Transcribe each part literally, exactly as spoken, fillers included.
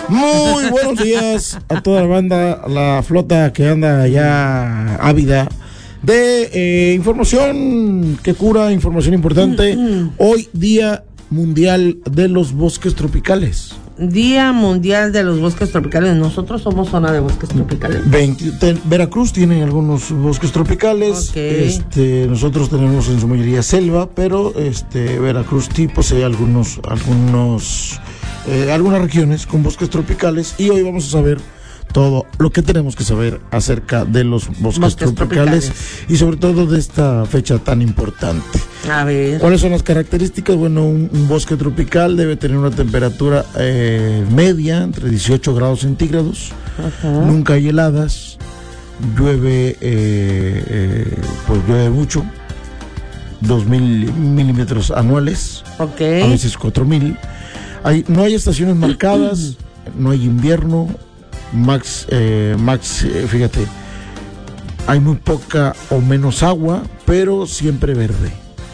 Muy buenos días a toda la banda, la flota que anda ya ávida de eh, información que cura, información importante. Mm-hmm. Hoy, Día Mundial de los Bosques Tropicales. Día Mundial de los Bosques Tropicales. Nosotros somos zona de bosques tropicales. veinte, ten, Veracruz tiene algunos bosques tropicales. Okay. Este, nosotros tenemos en su mayoría selva, pero este, Veracruz sí posee algunos, algunos, eh, algunas regiones con bosques tropicales. Y hoy vamos a saber todo lo que tenemos que saber acerca de los bosques, bosques tropicales, tropicales y sobre todo de esta fecha tan importante. A ver. ¿Cuáles son las características? Bueno, un, un bosque tropical debe tener una temperatura eh, media, entre dieciocho grados centígrados. Uh-huh. Nunca hay heladas. Llueve, eh, eh, pues llueve mucho. Dos mil milímetros anuales. Ok. A veces cuatro mil. Hay, no hay estaciones marcadas. No hay invierno. Max, eh, Max, eh, fíjate, hay muy poca o menos agua, pero siempre verde.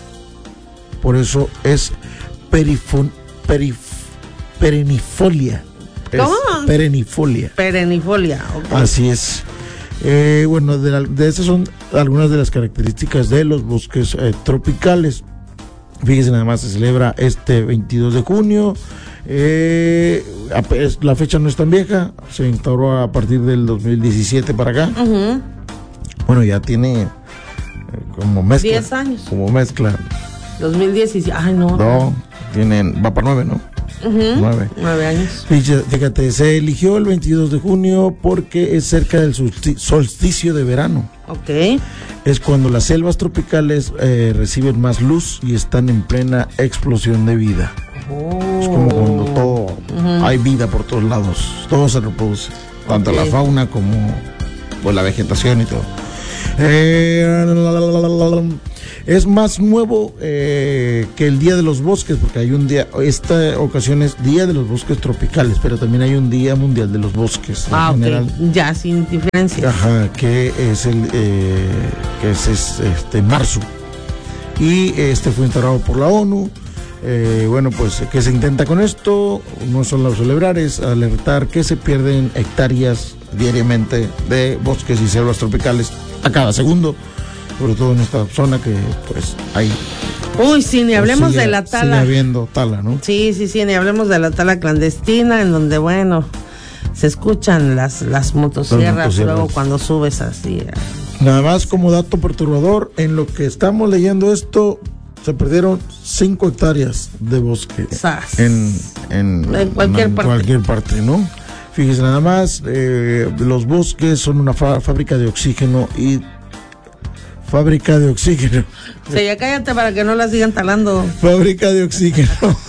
Por eso es perifon, perif, perennifolia. ¿Cómo? Es perennifolia. Perennifolia, okay. Así es. Eh, bueno, de, la, de esas son algunas de las características de los bosques eh, tropicales. Fíjense, nada más se celebra este veintidós de junio. Eh, la fecha no es tan vieja, se instauró a partir del dos mil diecisiete para acá. Uh-huh. Bueno, ya tiene eh, como mezcla. diez años. Como mezcla. dos mil diecisiete, ay no. No, tienen, va para nueve, ¿no? Uh-huh. Nueve. Nueve años. Fíjate, fíjate, se eligió el veintidós de junio porque es cerca del solsticio de verano. Ok. Es cuando las selvas tropicales eh, reciben más luz y están en plena explosión de vida. Oh. Es como cuando todo, uh-huh. hay vida por todos lados, todo se reproduce, tanto okay. la fauna como pues, la vegetación y todo. Eh, es más nuevo eh, que el Día de los Bosques, porque hay un día, esta ocasión es Día de los Bosques Tropicales, pero también hay un Día Mundial de los Bosques. Ah, en general. Okay. Ya sin diferencia. Ajá, que es el, eh, que es, es este marzo, y este fue instaurado por la ONU. Eh, bueno, pues, ¿qué se intenta con esto? No solo celebrar, es alertar que se pierden hectáreas diariamente de bosques y selvas tropicales a cada segundo, sobre todo en esta zona que, pues, hay... Uy, sí, ni hablemos sigue, de la tala. Sigue habiendo tala, ¿no? Sí, sí, sí, ni hablemos de la tala clandestina, en donde, bueno, se escuchan las, las motosierras, motosierras luego cuando subes así. Nada más como dato perturbador, en lo que estamos leyendo esto... Se perdieron cinco hectáreas de bosque en, en, en, cualquier, en parte. cualquier parte, ¿no? Fíjese nada más, eh, los bosques son una fa- fábrica de oxígeno y fábrica de oxígeno. Sí, ya cállate para que no la sigan talando. Fábrica de oxígeno.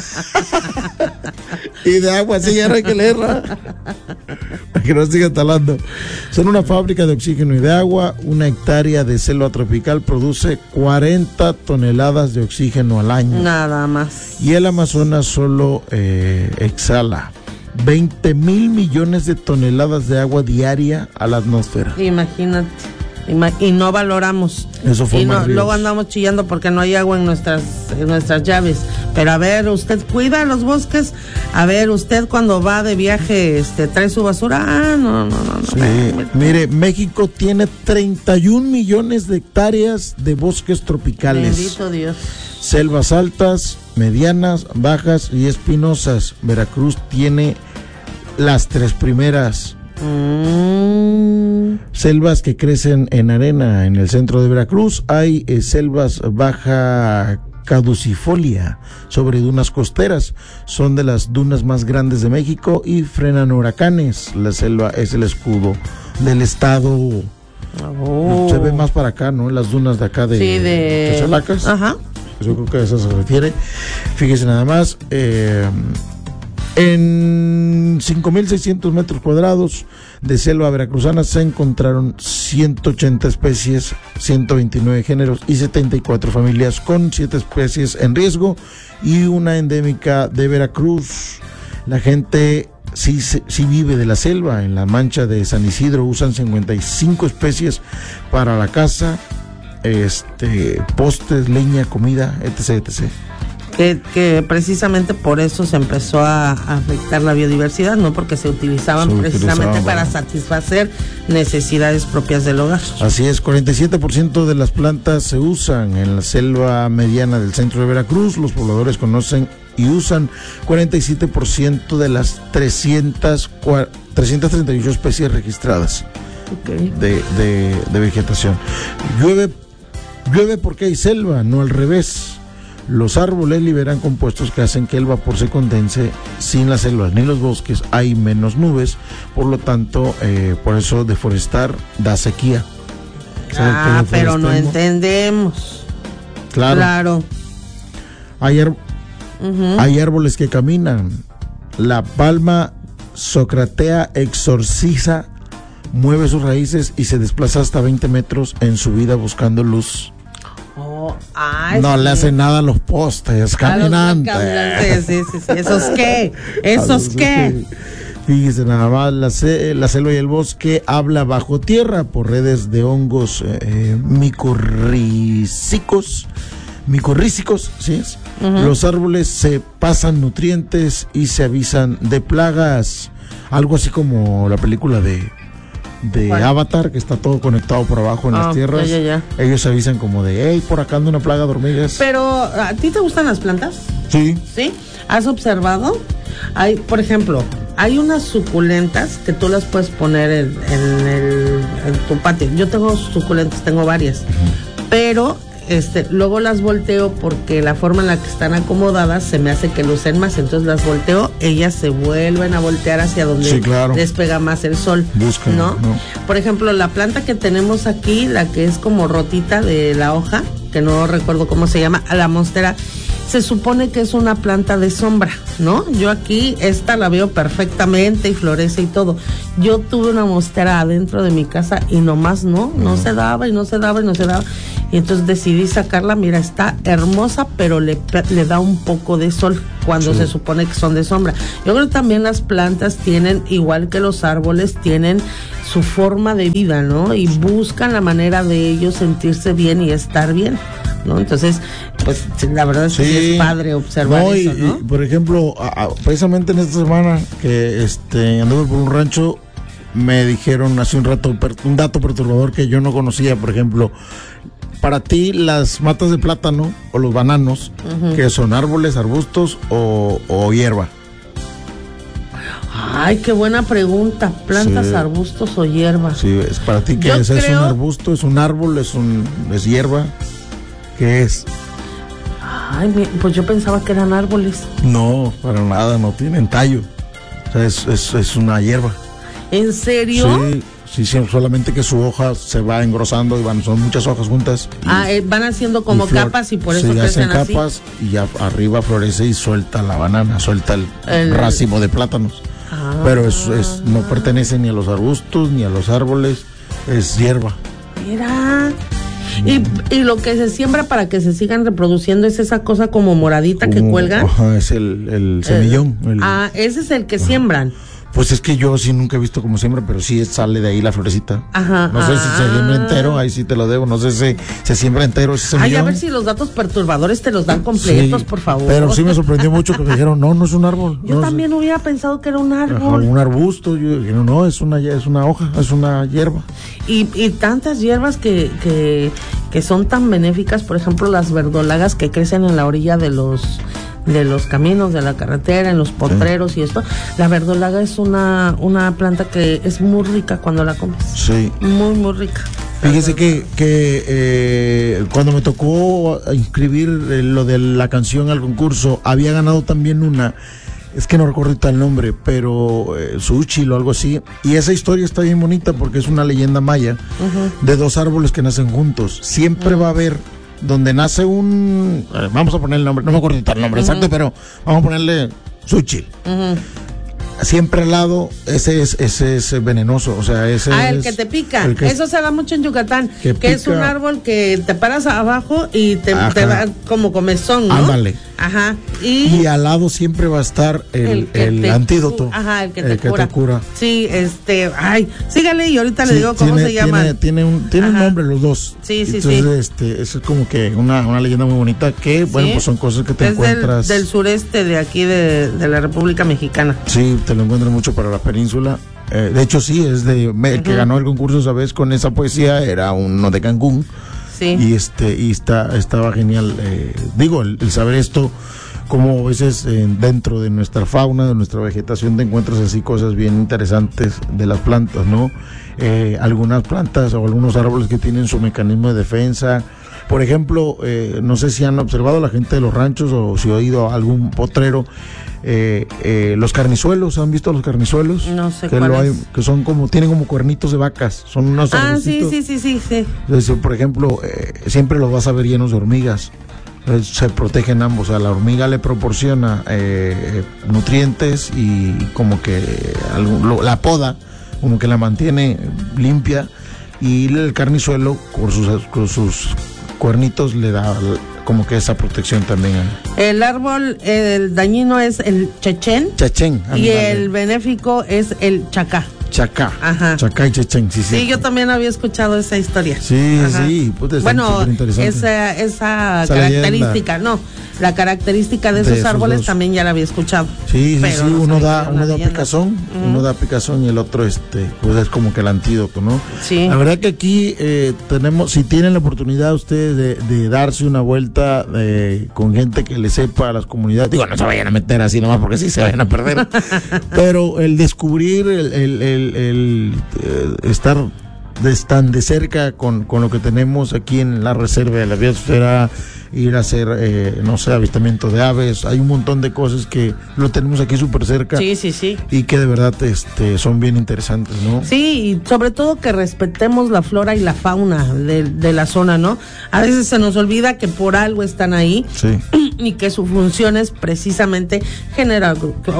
Y de agua, sí, ya no hay que leerla. Para que no sigan talando. Son una fábrica de oxígeno y de agua. Una hectárea de selva tropical produce cuarenta toneladas de oxígeno al año. Nada más. Y el Amazonas solo eh, exhala veinte mil millones de toneladas de agua diaria a la atmósfera. Imagínate. Y no valoramos. Eso fue y no, luego andamos chillando porque no hay agua en nuestras en nuestras llaves. Pero a ver, usted cuida los bosques. A ver, usted cuando va de viaje este trae su basura. Ah, no, no, no, no. Sí. Me, me, Mire, México tiene treinta y un millones de hectáreas de bosques tropicales. Bendito Dios. Selvas altas, medianas, bajas y espinosas. Veracruz tiene las tres primeras. Mm. Selvas que crecen en arena en el centro de Veracruz. Hay eh, selvas baja caducifolia sobre dunas costeras. Son de las dunas más grandes de México y frenan huracanes. La selva es el escudo del estado. Oh. Se ve más para acá, ¿no? Las dunas de acá de, sí, de... Chachalacas. Ajá. Yo creo que a eso se refiere. Fíjese nada más. Eh, En cinco mil seiscientos metros cuadrados de selva veracruzana se encontraron ciento ochenta especies, ciento veintinueve géneros y setenta y cuatro familias con siete especies en riesgo y una endémica de Veracruz. La gente sí, sí vive de la selva. En la Mancha de San Isidro usan cincuenta y cinco especies para la casa, este, postes, leña, comida, etc, etcétera. Ok. que, que precisamente por eso se empezó a, a afectar la biodiversidad, no porque se utilizaban se precisamente utilizaban para satisfacer necesidades propias del hogar. Así es, cuarenta y siete por ciento de las plantas se usan en la selva mediana del centro de Veracruz. Los pobladores conocen y usan cuarenta y siete por ciento de las trescientas treinta y ocho especies registradas. Okay. de, de, de vegetación. Llueve, llueve porque hay selva, no al revés. Los árboles liberan compuestos que hacen que el vapor se condense. Sin las selvas ni los bosques hay menos nubes, por lo tanto, eh, por eso deforestar da sequía. Ah, pero no entendemos. Claro. Claro. Hay, ar- uh-huh. hay árboles que caminan. La palma Socratea exorciza, mueve sus raíces y se desplaza hasta veinte metros en su vida buscando luz. Oh, ay, no sí. le hace nada a los postes, caminantes. Sí, sí, sí. ¿Esos qué? ¿Esos qué? Fíjese nada más, la, ce- la selva y el bosque habla bajo tierra por redes de hongos eh, micorrícicos. Micorrícicos, ¿sí es? Uh-huh. Los árboles se pasan nutrientes y se avisan de plagas. Algo así como la película de... de ¿Cuál? Avatar, que está todo conectado por abajo en oh, las tierras. Ya, ya, ya. Ellos avisan como de, hey, por acá anda una plaga de hormigas. Pero, ¿a ti te gustan las plantas? Sí. ¿Sí? ¿Has observado? Hay, por ejemplo, hay unas suculentas que tú las puedes poner en, en, el, en tu patio. Yo tengo suculentas, tengo varias. Uh-huh. Pero... Este, luego las volteo porque la forma en la que están acomodadas se me hace que lucen más, entonces las volteo, ellas se vuelven a voltear hacia donde sí, claro. les pega más el sol. Buscan, ¿no? ¿no? Por ejemplo, la planta que tenemos aquí, la que es como rotita de la hoja, que no recuerdo cómo se llama, la monstera, se supone que es una planta de sombra, ¿no? Yo aquí, esta la veo perfectamente y florece y todo. Yo tuve una monstera adentro de mi casa y nomás no, no, no se daba y no se daba y no se daba. Y entonces decidí sacarla, mira, está hermosa, pero le, le da un poco de sol cuando sí. se supone que son de sombra. Yo creo que también las plantas tienen, igual que los árboles, tienen su forma de vida, ¿no? Y buscan la manera de ellos sentirse bien y estar bien, ¿no? Entonces, pues la verdad es que sí, sí es padre observar no, eso, ¿no? Y, por ejemplo, a, a, precisamente en esta semana que este anduve por un rancho, me dijeron hace un rato un dato perturbador que yo no conocía. Por ejemplo, para ti las matas de plátano o los bananos, uh-huh. que son árboles, arbustos o, o hierba. Ay, qué buena pregunta. ¿Plantas, sí. arbustos o hierba? Sí, es para ti que es, creo... es un arbusto, es un árbol, es un es hierba. ¿Qué es? Ay, pues yo pensaba que eran árboles. No, para nada, no tienen tallo. O sea, es, es, es una hierba. ¿En serio? Sí, sí, sí, solamente que su hoja se va engrosando y van, son muchas hojas juntas. Y, ah, eh, van haciendo como flor, capas y por eso sí, crecen hacen capas así. Y ya arriba florece y suelta la banana, suelta el, el... racimo de plátanos. Ah. Pero es, es, no pertenece ni a los arbustos ni a los árboles, es hierba. Mira... Y, y lo que se siembra para que se sigan reproduciendo es esa cosa como moradita como, que cuelga. Ajá, es el, el semillón. El, ah, ese es el que ajá. siembran. Pues es que yo sí nunca he visto cómo siembra, pero sí sale de ahí la florecita. Ajá. No sé ah. si se siembra entero, ahí sí te lo debo. No sé si se siembra entero ese semillón. Ay, a ver si los datos perturbadores te los dan completos, sí, por favor. Pero sí me sorprendió mucho que me dijeron, no, no es un árbol. Yo no, también es... hubiera pensado que era un árbol. Ajá, un arbusto. Yo dije, no, no, es una, es una hoja, es una hierba. Y, y tantas hierbas que, que, que son tan benéficas, por ejemplo, las verdolagas que crecen en la orilla de los... de los caminos, de la carretera, en los potreros sí. y esto. La verdolaga es una una planta que es muy rica cuando la comes. Sí. Muy, muy rica. Fíjese que, que eh, cuando me tocó inscribir eh, lo de la canción al concurso, había ganado también una, es que no recuerdo el nombre, pero eh, Xochitl o algo así, y esa historia está bien bonita porque es una leyenda maya uh-huh. de dos árboles que nacen juntos. Siempre uh-huh. va a haber donde nace un, eh, vamos a poner el nombre, no me acuerdo el nombre uh-huh. exacto, pero vamos a ponerle Xochitl. Uh-huh. siempre al lado, ese es ese es venenoso, o sea, ese ah, el es que te pica, que eso se da mucho en Yucatán, que, que es un árbol que te paras abajo y te, te va como comezón, ¿no? Ándale. Ajá. Y, y al lado siempre va a estar el, el, el antídoto. Ajá, el que te, el que cura. te cura. Sí, este, ay, sígale y ahorita sí, le digo cómo tiene, se llama. Tiene, tiene un, tiene un nombre los dos. Sí, sí, Entonces, sí. este, eso es como que una, una leyenda muy bonita que, bueno, sí, pues son cosas que te es encuentras. Del, del sureste de aquí de, de la República Mexicana. Sí, te lo encuentras mucho para la península. Eh, de hecho, sí, es de, me, el uh-huh. que ganó el concurso, ¿sabes? Con esa poesía era uno de Cancún. Sí. Y este, y está, estaba genial. Eh, digo, el, el saber esto, como a veces eh, dentro de nuestra fauna, de nuestra vegetación, te encuentras así cosas bien interesantes de las plantas, ¿no? Eh, algunas plantas o algunos árboles que tienen su mecanismo de defensa. Por ejemplo, eh, no sé si han observado la gente de los ranchos o si ha oído algún potrero, eh, eh, los carnizuelos, ¿han visto los carnizuelos? No sé que cuál lo hay, es. que son como, tienen como cuernitos de vacas, son unos Ah, sí, sí, sí, sí, sí. Entonces, por ejemplo, eh, siempre los vas a ver llenos de hormigas. Se protegen ambos, o sea, la hormiga le proporciona eh, nutrientes y como que algo, lo, la poda, como que la mantiene limpia, y el carnizuelo con sus, con sus cuernitos le da como que esa protección también. El árbol, el dañino es el chechén, chechén y el benéfico es el chacá. Chacá, ajá. Chacá y Chechén, sí, sí. Sí, yo también había escuchado esa historia. Sí, ajá. sí, pues bueno, esa, esa, esa característica, leyenda. no, la característica de esos, de esos árboles dos. También ya la había escuchado. Sí, sí, sí, no uno da, uno da picazón, uh-huh. uno da picazón y el otro, este, pues es como que el antídoto, ¿no? Sí. La verdad que aquí eh, tenemos, si tienen la oportunidad ustedes de, de darse una vuelta eh, con gente que le sepa a las comunidades, digo, no se vayan a meter así nomás porque sí se vayan a perder, pero el descubrir, el, el, el El, el eh, estar de, tan de cerca con, con lo que tenemos aquí en la reserva de la biosfera, ir a hacer, eh, no sé, avistamiento de aves, hay un montón de cosas que lo tenemos aquí súper cerca. Sí, sí, sí. Y que de verdad este, son bien interesantes, ¿no? Sí, y sobre todo que respetemos la flora y la fauna de, de la zona, ¿no? A veces se nos olvida que por algo están ahí. Sí. Y que su función es precisamente generar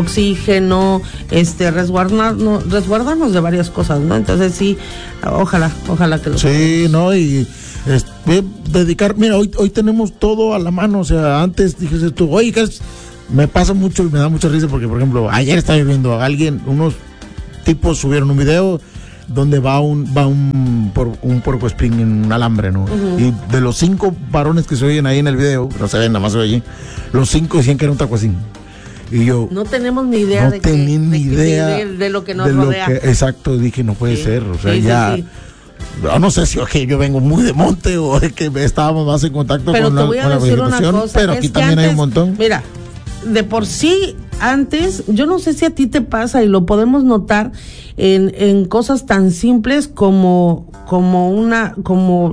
oxígeno, este, resguardarnos, resguardarnos de varias cosas, ¿no? Entonces sí, ojalá, ojalá que lo Sí, ¿no? Y es, eh, dedicar, mira, hoy, hoy tenemos todo a la mano, o sea, antes dijiste tú, oye, ¿qué es? Me pasa mucho y me da mucha risa porque, por ejemplo, ayer estaba viendo a alguien, unos tipos subieron un video donde va un va un por, un puercoespín en un alambre, ¿no? Uh-huh. Y de los cinco varones que se oyen ahí en el video, no se ven, nada más se oye, los cinco decían que era un tacuacín. Y yo no tenemos ni idea no de, que, ni de, idea de, de, de lo que nos de rodea. Lo que, exacto, dije, no puede sí. ser, o sea, sí, ya sí, sí. No, no sé si okay, yo vengo muy de monte o es que estábamos más en contacto pero con te la, voy a con decir la vegetación, una cosa, pero aquí también antes, hay un montón. Mira, de por sí, antes, yo no sé si a ti te pasa y lo podemos notar en, en cosas tan simples como, como una, como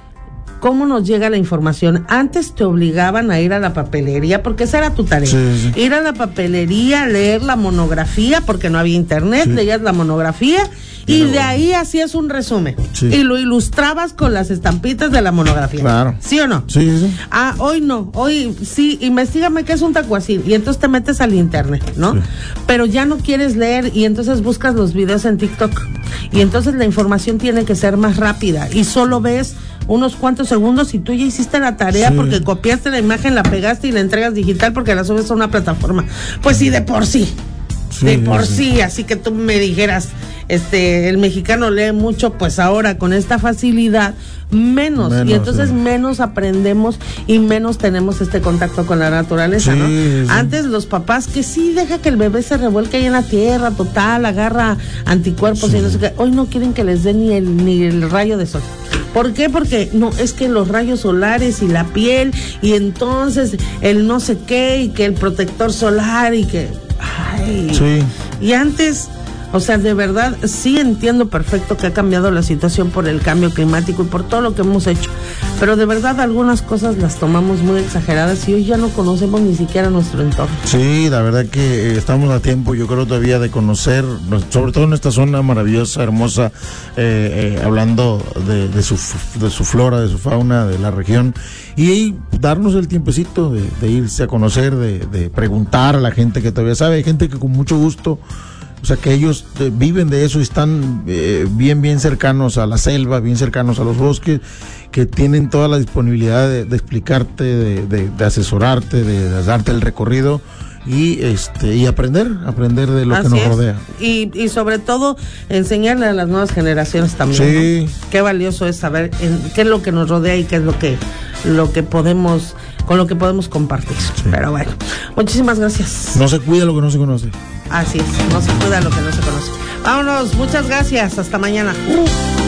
cómo nos llega la información. Antes te obligaban a ir a la papelería, porque esa era tu tarea. Sí, sí. Ir a la papelería, leer la monografía, porque no había internet, sí. leías la monografía y Pero, de ahí hacías un resumen. Sí. Y lo ilustrabas con las estampitas de la monografía. Claro. ¿Sí o no? Sí, sí. Ah, hoy no. Hoy sí, investígame qué es un tacuacín. Y entonces te metes al internet, ¿no? Sí. Pero ya no quieres leer y entonces buscas los videos en TikTok. Y entonces la información tiene que ser más rápida. Y solo ves unos cuantos segundos y tú ya hiciste la tarea sí. porque copiaste la imagen, la pegaste y la entregas digital porque la subes a una plataforma. Pues sí, de por sí. Sí, de por sí. sí, así que tú me dijeras, este, el mexicano lee mucho, pues ahora con esta facilidad, menos, menos y entonces sí. menos aprendemos y menos tenemos este contacto con la naturaleza, sí, ¿no? Sí. Antes los papás que sí, deja que el bebé se revuelque ahí en la tierra, total, agarra anticuerpos sí. y no sé qué, hoy no quieren que les dé ni el, ni el rayo de sol. ¿Por qué? Porque no, es que los rayos solares y la piel y entonces el no sé qué y que el protector solar y que... Ay, sí. y antes, O sea, de verdad, sí entiendo perfecto que ha cambiado la situación por el cambio climático y por todo lo que hemos hecho, pero de verdad algunas cosas las tomamos muy exageradas y hoy ya no conocemos ni siquiera nuestro entorno. Sí, la verdad que estamos a tiempo, yo creo todavía de conocer, sobre todo en esta zona maravillosa, hermosa, eh, eh, hablando de, de, su, de su flora, de su fauna, de la región, y darnos el tiempecito de, de irse a conocer, de, de preguntar a la gente que todavía sabe. Hay gente que con mucho gusto, o sea, que ellos eh, viven de eso y están eh, bien, bien cercanos a la selva, bien cercanos a los bosques, que tienen toda la disponibilidad de, de explicarte, de, de, de asesorarte, de, de darte el recorrido y este y aprender, aprender de lo Así que nos es. rodea. Y, y sobre todo, enseñarle a las nuevas generaciones también. Sí. ¿No? Qué valioso es saber en, qué es lo que nos rodea y qué es lo que, lo que podemos, con lo que podemos compartir. Sí. Pero bueno, muchísimas gracias. No se cuida lo que no se conoce. Así es, no se cuida lo que no se conoce. Vámonos, muchas gracias, hasta mañana. Uh.